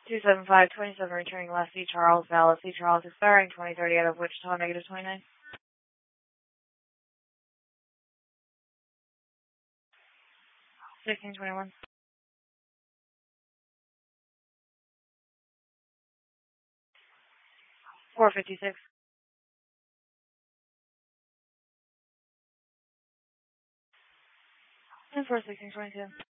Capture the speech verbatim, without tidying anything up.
two seven five twenty-seven returning last C. Charles, valid C. Charles expiring twenty thirty out of Wichita, negative twenty-nine. sixteen twenty-one. four fifty-six. And four sixteen twenty-two.